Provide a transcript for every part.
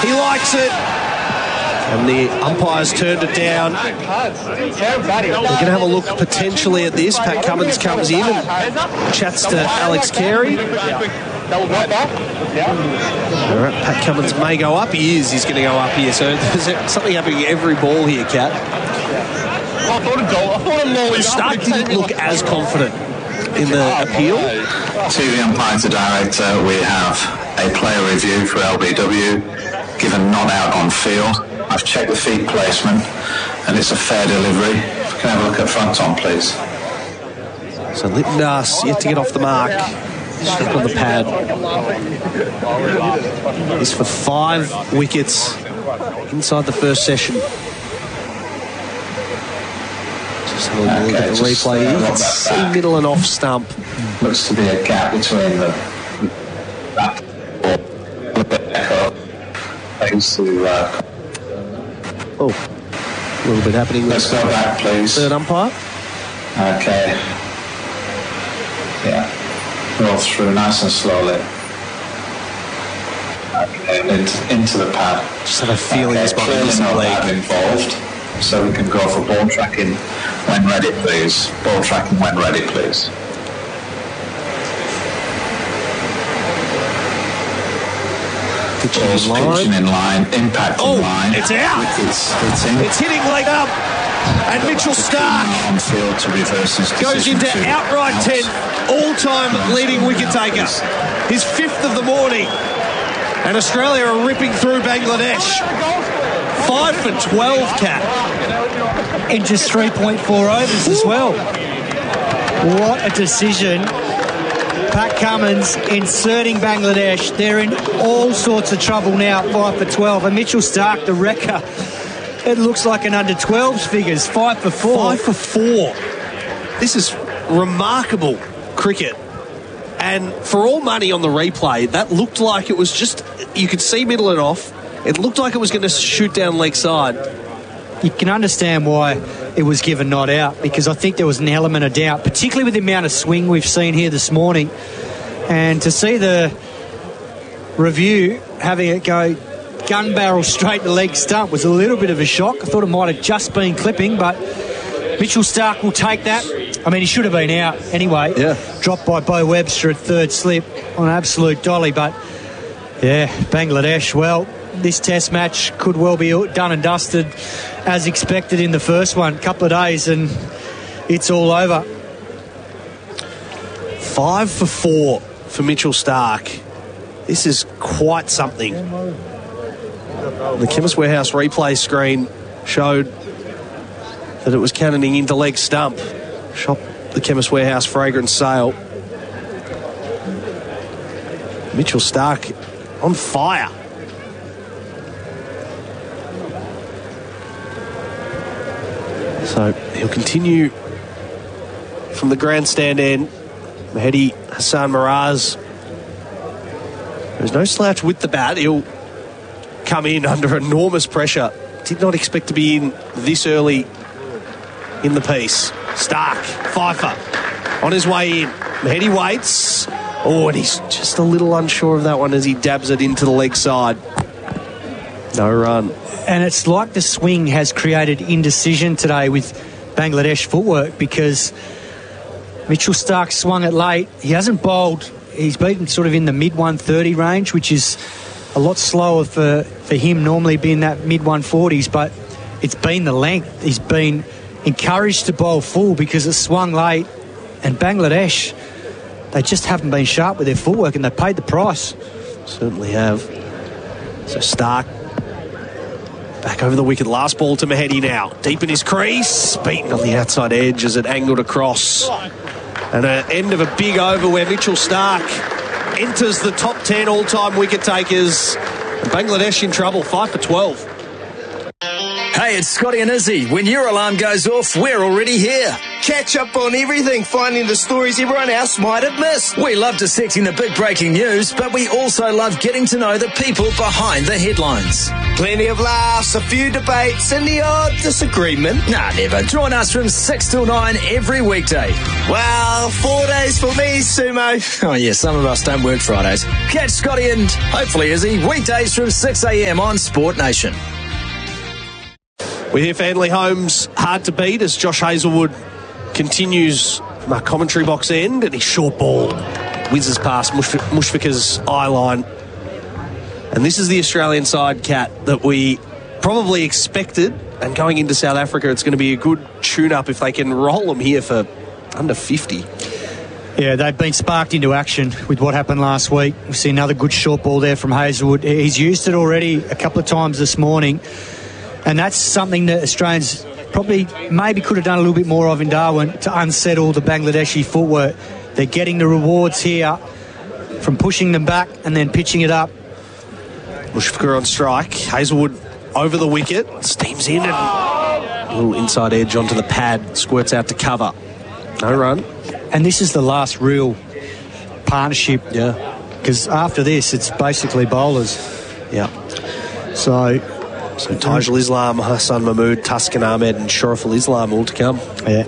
He likes it. And the umpires turned it down. We're going to have a look potentially at this. Pat Cummins comes in and chats to Alex Carey. All right, Pat Cummins may go up. He is. He's going to go up here. So there's something happening every ball here, Kat. Stark didn't look as confident in the appeal. To the umpire to director, we have a player review for LBW, given not out on field. I've checked the feet placement, and it's a fair delivery. Can I have a look at front on, please? So Lipnas yet to get off the mark. Stuck on the pad. He's for 5 wickets inside the first session. Just have a look at the replay here. You can see middle and off stump. Looks to be a gap between the a little bit happening. Let's go back, please. Third umpire. Okay. Yeah. Roll through nice and slowly. Okay, into the pad. Just have a feeling this might be no pad involved, so we can go for ball tracking when ready, please. Ball tracking when ready, please. Pitching in line, impact in line. It's out. It's hitting leg up. And Mitchell Starc on field to reverse his goes into outright 10th, all-time leading wicket taker. His 5th of the morning. And Australia are ripping through Bangladesh. 5 for 12, Kat. In just 3.4 overs as well. What a decision. Pat Cummins inserting Bangladesh. They're in all sorts of trouble now, 5 for 12. And Mitchell Starc, the wrecker, it looks like an under-12s figures, 5 for 4. 5 for 4. This is remarkable cricket. And for all money on the replay, that looked like it was just, you could see middle and off. It looked like it was going to shoot down leg side. You can understand why it was given not out, because I think there was an element of doubt, particularly with the amount of swing we've seen here this morning. And to see the review having it go gun barrel straight to leg stump was a little bit of a shock. I thought it might have just been clipping, but Mitchell Starc will take that. I mean, he should have been out anyway. Yeah. Dropped by Bo Webster at third slip on an absolute dolly. But, yeah, Bangladesh, well, this test match could well be done and dusted as expected in the first one. Couple of days and it's all over. 5 for 4 for Mitchell Starc. This is quite something. The Chemist Warehouse replay screen showed that it was cannoning into leg stump. Shot the Chemist Warehouse fragrance sale. Mitchell Starc on fire. So he'll continue from the grandstand end. Mahedi Hassan Miraz. There's no slouch with the bat. He'll come in under enormous pressure. Did not expect to be in this early in the piece. Starc, Pfeiffer, on his way in. Mahedi waits. Oh, and he's just a little unsure of that one as he dabs it into the leg side. No run. And it's like the swing has created indecision today with Bangladesh footwork, because Mitchell Starc swung it late. He hasn't bowled. He's been sort of in the mid-130 range, which is a lot slower for him, normally being that mid-140s, but it's been the length. He's been encouraged to bowl full because it swung late, and Bangladesh, they just haven't been sharp with their footwork, and they paid the price. Certainly have. So Starc back over the wicket. Last ball to Mahedi now. Deep in his crease. Beaten on the outside edge as it angled across. And an end of a big over where Mitchell Starc enters the top 10 all-time wicket takers. And Bangladesh in trouble, 5 for 12. Hey, it's Scotty and Izzy. When your alarm goes off, we're already here. catch up on everything, finding the stories everyone else might have missed. We love dissecting the big breaking news, but we also love getting to know the people behind the headlines. Plenty of laughs, a few debates, and the odd disagreement. Nah, never. Join us from 6 till 9 every weekday. Well, 4 days for me, Sumo. Oh, yeah, some of us don't work Fridays. Catch Scotty and hopefully Izzy weekdays from 6 a.m. on Sport Nation. We hear Fanley Holmes hard to beat as Josh Hazelwood continues from our commentary box end, and his short ball whizzes past Mushfiqur's eye line. And this is the Australian side, Kat, that we probably expected. And going into South Africa, it's going to be a good tune-up if they can roll them here for under 50. Yeah, they've been sparked into action with what happened last week. We see another good short ball there from Hazelwood. He's used it already a couple of times this morning. And that's something that Australians probably maybe could have done a little bit more of in Darwin to unsettle the Bangladeshi footwork. They're getting the rewards here from pushing them back and then pitching it up. Mushfiqur on strike. Hazelwood over the wicket. Steams in and a little inside edge onto the pad. Squirts out to cover. No run. And this is the last real partnership. Yeah. Because after this, it's basically bowlers. Yeah. So Tajul Islam, Hassan Mahmood, Tuscan Ahmed and Shariful Islam all to come. Yeah.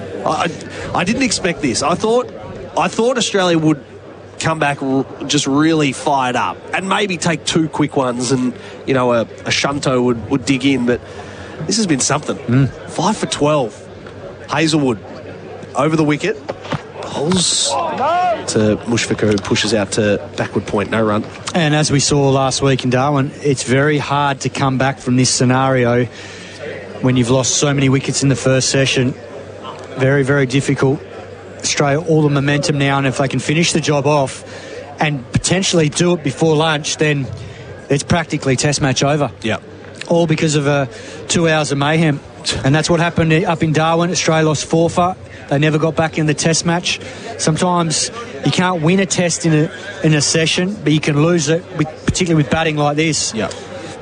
I didn't expect this. I thought Australia would come back just really fired up and maybe take two quick ones and, you know, a Shunto would dig in, but this has been something. 5 for 12. Hazelwood over the wicket. Bowls to Mushfiqur, who pushes out to backward point. No run. And as we saw last week in Darwin, it's very hard to come back from this scenario when you've lost so many wickets in the first session. Very, very difficult. Australia all the momentum now, and if they can finish the job off and potentially do it before lunch, then it's practically test match over. Yeah. All because of 2 hours of mayhem. And that's what happened up in Darwin. Australia lost 4 for. They never got back in the test match. Sometimes you can't win a test in a session, but you can lose it, particularly with batting like this. Yeah.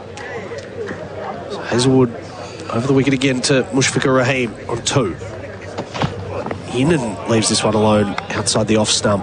So Hazelwood over the wicket again to Mushfiqur Rahim on 2. In and leaves this one alone outside the off stump.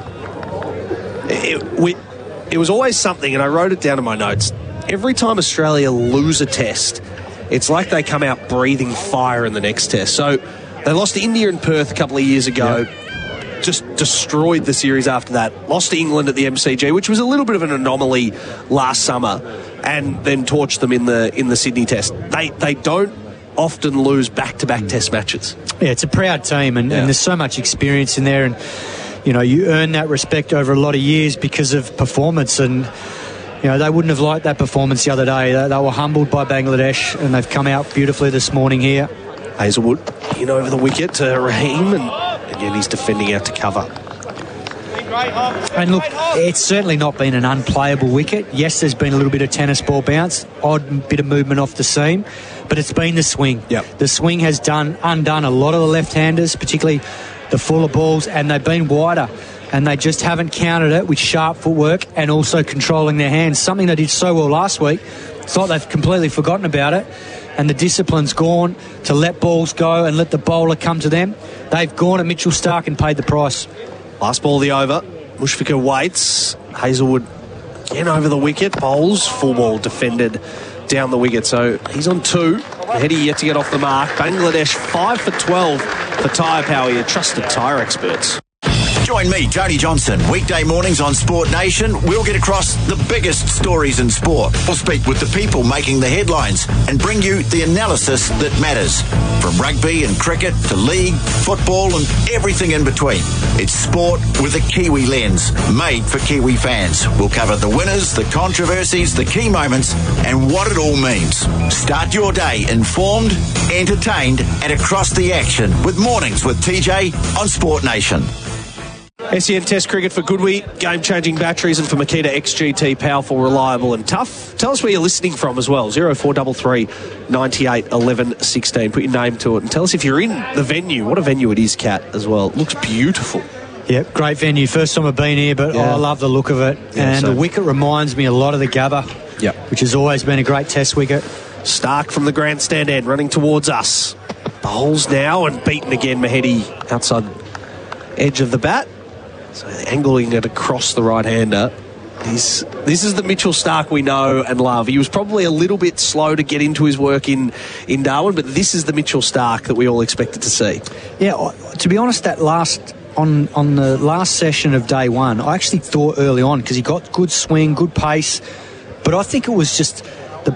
It was always something, and I wrote it down in my notes. Every time Australia lose a test, it's like they come out breathing fire in the next test. So they lost to India in Perth a couple of years ago. Yep. Just destroyed the series after that. Lost to England at the MCG, which was a little bit of an anomaly last summer, and then torched them in the Sydney Test. They don't often lose back-to-back test matches. Yeah, it's a proud team, and there's so much experience in there, and you know, you earn that respect over a lot of years because of performance, and you know, they wouldn't have liked that performance the other day. They were humbled by Bangladesh, and they've come out beautifully this morning here. Hazelwood in over the wicket to Rahim, and again he's defending out to cover. And look, it's certainly not been an unplayable wicket. Yes, there's been a little bit of tennis ball bounce, odd bit of movement off the seam, but it's been the swing. Yep. The swing has undone a lot of the left-handers, particularly the fuller balls, and they've been wider, and they just haven't countered it with sharp footwork and also controlling their hands, something they did so well last week. It's like they've completely forgotten about it, and the discipline's gone to let balls go and let the bowler come to them. They've gone at Mitchell Starc and paid the price. Last ball of the over. Mushfiqur waits. Hazelwood again over the wicket. Bowls. Full ball defended down the wicket. So he's on 2. Mahedi yet to get off the mark. Bangladesh 5 for 12 for tyre power. Your trusted tyre experts. Join me, Tony Johnson, weekday mornings on Sport Nation. We'll get across the biggest stories in sport. We'll speak with the people making the headlines and bring you the analysis that matters. From rugby and cricket to league, football and everything in between. It's sport with a Kiwi lens, made for Kiwi fans. We'll cover the winners, the controversies, the key moments and what it all means. Start your day informed, entertained and across the action with Mornings with TJ on Sport Nation. SEN Test Cricket for Goodwee, game-changing batteries, and for Makita XGT, powerful, reliable and tough. Tell us where you're listening from as well, 0433 98 11 16. Put your name to it and tell us if you're in the venue. What a venue it is, Kat, as well. It looks beautiful. Yep, great venue. First time I've been here, but I love the look of it. Yeah, and the wicket reminds me a lot of the Gabba, which has always been a great test wicket. Starc from the grandstand end, running towards us. bowls now and beaten again. Mahedi outside edge of the bat. So angling it across the right-hander. This is the Mitchell Starc we know and love. He was probably a little bit slow to get into his work in Darwin, but this is the Mitchell Starc that we all expected to see. Yeah, to be honest, that on the last session of day one, I actually thought early on, because he got good swing, good pace, but I think it was just